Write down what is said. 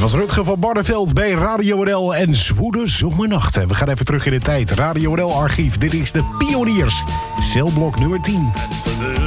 was Rutger van Barneveld bij Radio NL en Zwoele Zomernachten. We gaan even terug in de tijd. Radio NL archief. Dit is de Pioniers. Celblok nummer 10.